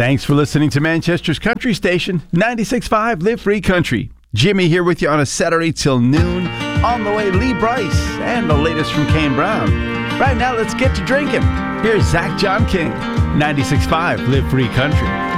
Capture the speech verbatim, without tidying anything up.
Thanks for listening to Manchester's Country Station, ninety-six point five Live Free Country. Jimmy here with you on a Saturday till noon. On the way, Lee Brice and the latest from Kane Brown. Right now, let's get to drinking. Here's Zach John King, ninety-six point five Live Free Country.